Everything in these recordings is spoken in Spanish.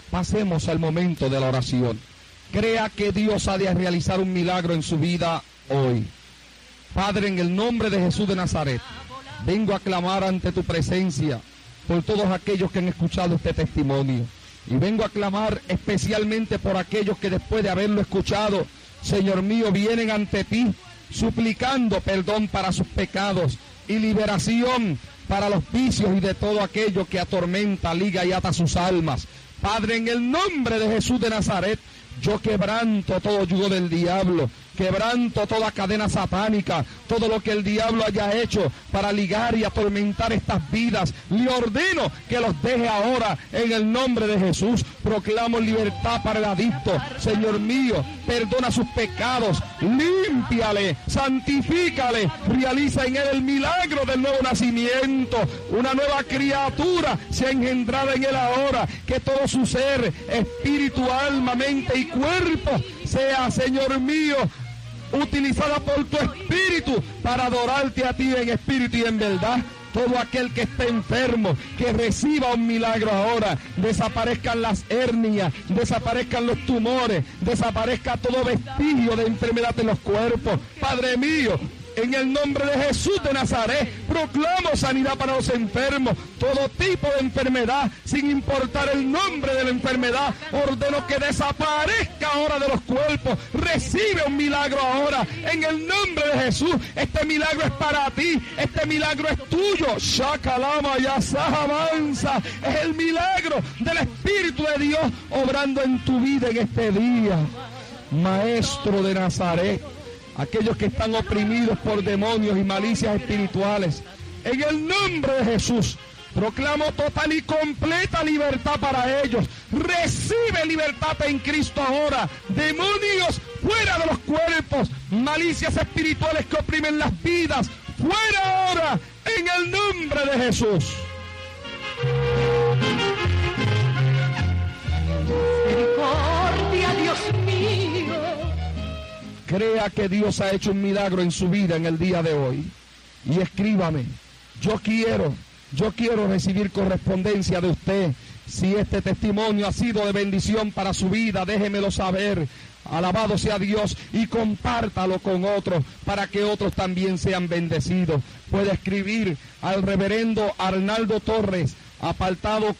Pasemos al momento de la oración. Crea que Dios ha de realizar un milagro en su vida hoy. Padre, en el nombre de Jesús de Nazaret, vengo a clamar ante tu presencia por todos aquellos que han escuchado este testimonio. Y vengo a clamar especialmente por aquellos que después de haberlo escuchado, Señor mío, vienen ante ti suplicando perdón para sus pecados y liberación para los vicios y de todo aquello que atormenta, liga y ata sus almas. Padre, en el nombre de Jesús de Nazaret, yo quebranto todo yugo del diablo, quebranto toda cadena satánica, todo lo que el diablo haya hecho para ligar y atormentar estas vidas. Le ordeno que los deje ahora en el nombre de Jesús. Proclamo libertad para el adicto. Señor mío, perdona sus pecados, límpiale, santifícale, realiza en él el milagro del nuevo nacimiento. Una nueva criatura se ha engendrado en él ahora. Que todo su ser, espíritu, alma, mente y cuerpo sea, Señor mío, utilizada por tu espíritu para adorarte a ti en espíritu y en verdad. Todo aquel que esté enfermo, que reciba un milagro ahora. Desaparezcan las hernias, desaparezcan los tumores, desaparezca todo vestigio de enfermedad en los cuerpos. Padre mío, en el nombre de Jesús de Nazaret, proclamo sanidad para los enfermos. Todo tipo de enfermedad, sin importar el nombre de la enfermedad, ordeno que desaparezca ahora de los cuerpos. Recibe un milagro ahora, en el nombre de Jesús. Este milagro es para ti, este milagro es tuyo. Shakalama Yasaja avanza. Es el milagro del Espíritu de Dios obrando en tu vida en este día. Maestro de Nazaret, aquellos que están oprimidos por demonios y malicias espirituales, en el nombre de Jesús, proclamo total y completa libertad para ellos. Recibe libertad en Cristo ahora. Demonios, fuera de los cuerpos. Malicias espirituales que oprimen las vidas, fuera ahora, en el nombre de Jesús. Misericordia, Dios mío. Crea que Dios ha hecho un milagro en su vida en el día de hoy. Y escríbame. Yo quiero recibir correspondencia de usted. Si este testimonio ha sido de bendición para su vida, déjemelo saber. Alabado sea Dios, y compártalo con otros para que otros también sean bendecidos. Puede escribir al reverendo Arnaldo Torres, apartado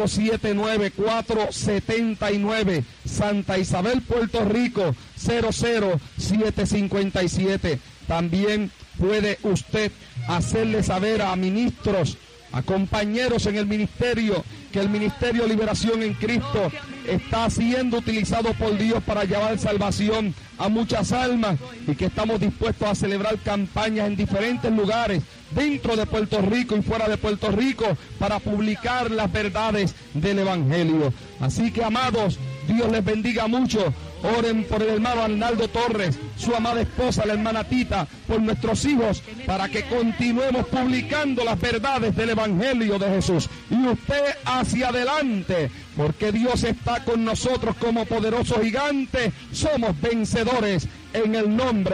479-479, Santa Isabel, Puerto Rico, 00757. También puede usted hacerle saber a ministros, a compañeros en el ministerio, que el Ministerio Liberación en Cristo está siendo utilizado por Dios para llevar salvación a muchas almas, y que estamos dispuestos a celebrar campañas en diferentes lugares dentro de Puerto Rico y fuera de Puerto Rico para publicar las verdades del Evangelio. Así que, amados, Dios les bendiga mucho. Oren por el hermano Arnaldo Torres, su amada esposa, la hermana Tita, por nuestros hijos, para que continuemos publicando las verdades del Evangelio de Jesús. Y usted hacia adelante, porque Dios está con nosotros como poderoso gigante. Somos vencedores en el nombre